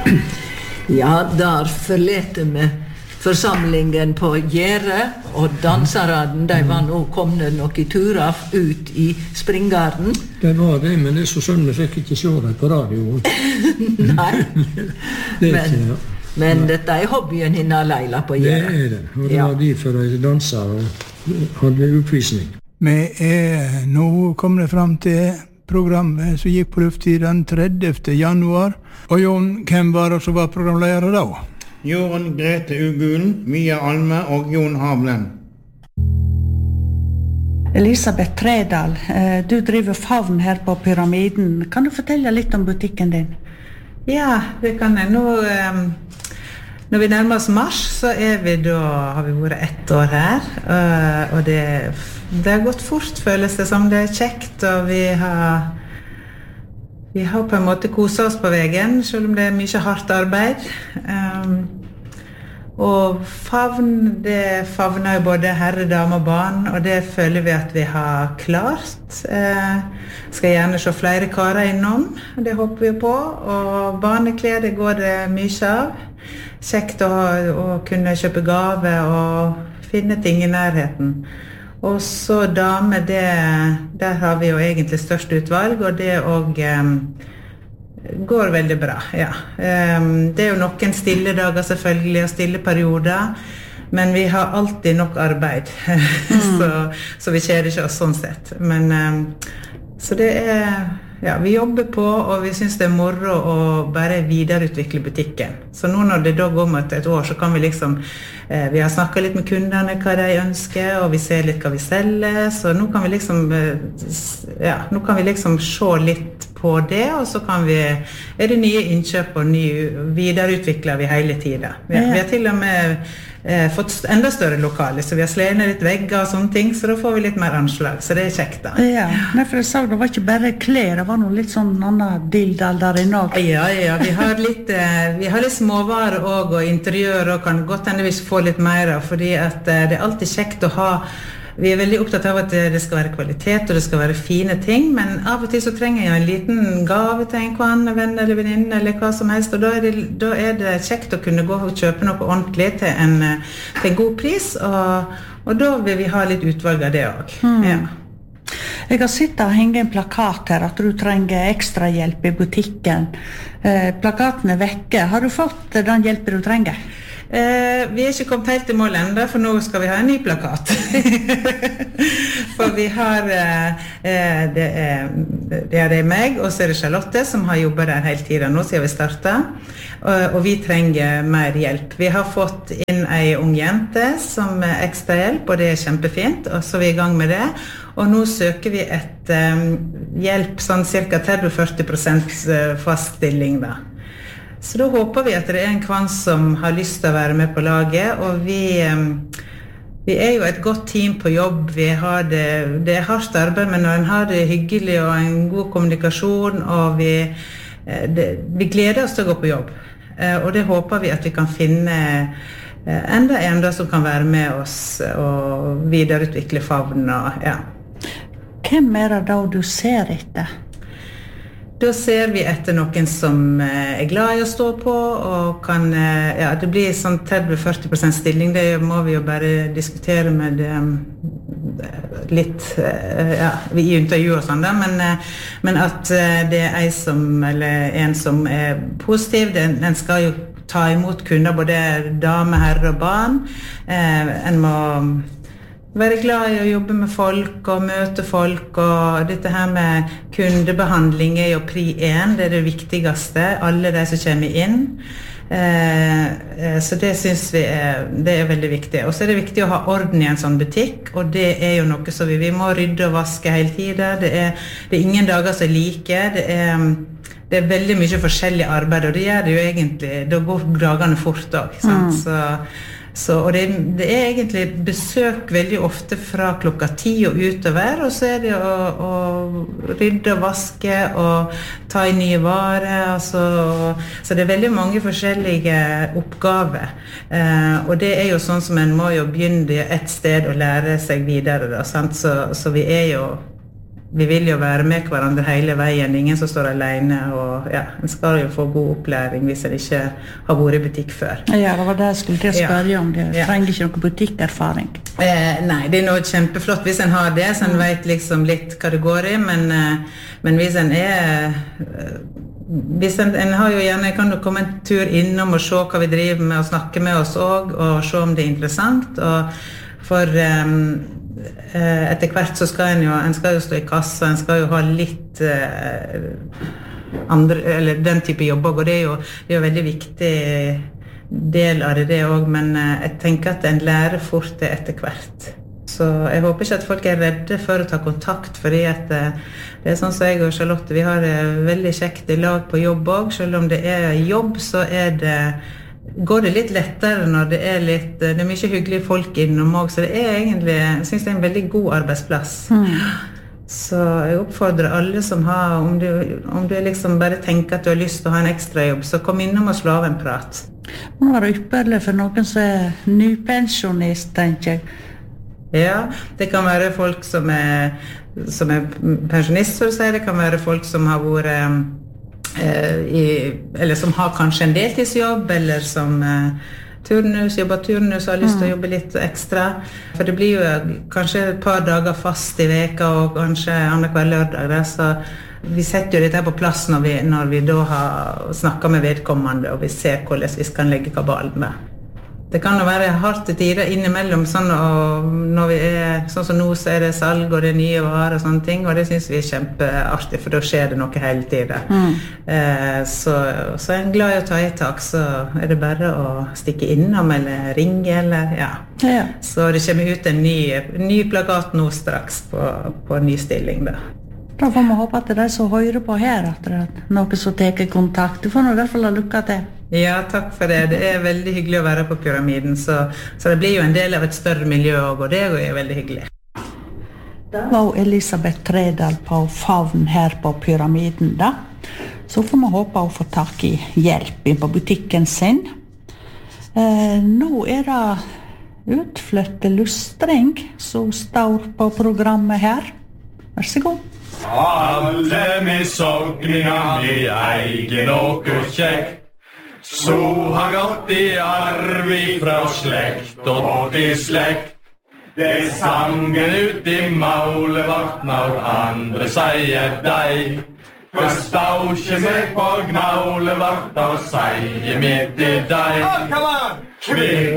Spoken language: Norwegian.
Ja, der forlete vi forsamlingen på Gjære, og danserne, de var nå kommet noen turer ut I springgarden. Det var det, men det så sånn vi fikk ikke se det på radio. Nei, men dette hobbyen hinna Leila på Gjære. Det det, og det var derfor de danset og hadde oppvisning. Vi nå kommet fram til programmet som gikk på luft I den 30. januar. Og Jon, hvem var det som var programleder da? Jorunn Grete Ugulen, Mia Alme og Jon Havlen. Elisabeth Tredal, du driver Favn her på Pyramiden. Kan du fortelle litt om butikken din? Ja, det kan jeg. Nå, når vi nærmer oss mars, så har vi vært 1 år her. Og det har gått fort, føles det som. Det kjekt, og vi har på en måte koset oss på veien, selv om det mye hardt arbeid. Og Favn, det favner jo både herre, dame og barn, og det føler vi at vi har klart. Skal gjerne se flere karer innom, det håper vi på. Og barneklær, det går det mye av. Kjekt å kunne kjøpe gave og finne ting I nærheten. Og så dame, der har vi jo egentlig størst utvalg, og det går veldig bra, ja. Det jo noen stille dager selvfølgelig, og stille perioder, men vi har alltid nok arbeid, så vi kjeder ikke oss sånn sett. Men, så det ja, vi jobber på, og vi synes det moro å bare videreutvikle butikken. Så nå når det da går mot 1 år, så kan vi liksom, vi har snakket litt med kundene hva de ønsker, og vi ser litt hva vi selger, så nå kan vi liksom, ja, nå kan vi liksom se litt på det, og så kan vi, det nye innkjøp og videreutvikler vi hele tiden. Vi har til og med fått enda større lokale, så vi har slenet litt vegger og sånne ting, så da får vi litt mer anslag, så det kjekt da. Ja, for jeg sa det var ikke bare klær, det var noe litt sånn annen dildal der inne også. Ja, vi har litt småvarer og interiør, og kan godt hende vi får litt mer, fordi at det alltid kjekt å ha. Vi veldig opptatt av at det skal være kvalitet, og det skal være fine ting, men av og til så trenger jeg en liten gave til en venn eller venninne, eller hva som helst, og da det kjekt å kunne gå og kjøpe noe ordentlig til en god pris, og da vil vi ha litt utvalg av det også. Ja. Jeg har sittet og hengt en plakat her, at du trenger ekstra hjelp I butikken. Plakaten vekke. Har du fått den hjelpen du trenger? Vi ikke kommet helt I mål enda, for nå skal vi ha en ny plakat. For vi har, det meg, og så det Charlotte, som har jobbet der hele tiden nå, siden vi startet. Og vi trenger mer hjelp. Vi har fått inn en ung jente som ekstra hjelp, og det kjempefint, og så vi I gang med det. Og nå søker vi et hjelp, sånn cirka 30-40% fast stilling da. Så da håper vi at det en kvann som har lyst til å være med på laget, og vi jo et godt team på jobb. Vi har det hardt arbeid, men når en har det hyggelig og en god kommunikasjon, og vi gleder oss til å gå på jobb. Og det håper vi at vi kan finne enda en som kan være med oss og videreutvikle Favn. Og, ja. Hvem det da du ser etter? Da ser vi etter noen som glad I å stå på, og kan, ja, det blir sånn 30-40% stilling, det må vi jo bare diskutere med litt, ja, I intervju og sånn da, men at det en som positiv, den skal jo ta imot kunder, både dame, herre og barn. En må være glad I å jobbe med folk og møte folk, og dette her med kundebehandling jo pri 1, det det viktigste, alle de som kommer inn. Så det synes vi det veldig viktig. Og så det viktig å ha orden I en sånn butikk, og det jo noe som vi må rydde og vaske hele tiden. Det ingen dager som like, det veldig mye forskjellig arbeid, og det gjør det jo egentlig, da går dagene fort også, sant? Og det egentlig besøk veldig ofte fra klokka 10 og utover, og så det å rydde og vaske og ta I nye varer, så det veldig mange forskjellige oppgaver, og det jo sånn som en må jo begynne et sted og lære seg videre da, sant? Så vi jo vi vil jo være med hverandre hele veien, det er ingen som står alene, og ja, en skal jo få god opplæring hvis en ikke har vært i butikk før. Ja, det var det jeg skulle til å spørre om, det trenger ikke noen butikkerfaring. Nei, det er noe kjempeflott hvis en har det, så en vet liksom litt hva det går i, men hvis en hvis en har jo gjerne, kan jo komme en tur innom og se hva vi driver med, og snakke med oss også, og se om det er interessant, og for etter hvert så skal en skal jo stå i kassa, en skal jo ha litt andre, eller den type jobb, og det er jo veldig viktig del av det også, men jeg tenker at en lærer fort det etter hvert. Så jeg håper ikke at folk er redde for å ta kontakt, fordi at det er sånn som jeg og Charlotte, vi har det veldig kjekt i lag på jobb også, selv om det er jobb, så går det litt lettere når det er mye hyggelige folk innom også, så det er egentlig, jeg synes det er en veldig god arbeidsplass. Så jeg oppfordrer alle som har, om du liksom bare tenker at du har lyst til å ha en ekstra jobb, så kom innom og slå av en prat. Det må være ypperlig for noen som er nypensjonist, tenker jeg. Ja, det kan være folk som er pensjonist, så å si. Det kan være folk som har vært eller som har kanskje en deltidsjobb, eller som jobber turnus og har lyst til å jobbe litt ekstra. For det blir jo kanskje et par dager fast i veka, og kanskje annenhver lørdag. Så vi setter jo dette her på plass når vi da har snakket med vedkommende, og vi ser hvordan vi kan legge kabalen med. Det kan jo være hardt til tider innimellom, sånn, og når vi sånn som nå, så det salg, og det nye varer og sånne ting, og det synes vi kjempeartig, for da skjer det noe hele tiden. Så en glad i å ta i tak, så det bare å stikke innom, eller ringe, eller ja. Så det kommer ut en ny plakat nå straks på ny stilling da. Da får vi håpe at det som hører på her, at det noe som tar kontakt. Du får nå I hvert fall ha lykke til. Ja, takk for det. Det veldig hyggelig å være på Pyramiden, så det blir jo en del av et større miljø også, og det er veldig hyggelig. Det var Elisabeth Tredal på Favn her på Pyramiden da. Så får vi håpe å få tak I hjelp på butikken sin. Nå det utflytte lustring som står på programmet her. Vær så god. Alle misogningar I eigen og kjekt, så har gått I arv ifra slekt og til slekt. Det sangen ut I maulet vart når andre sier deg. Forstår ikke meg på gnaulet vart og sier mitt I deg.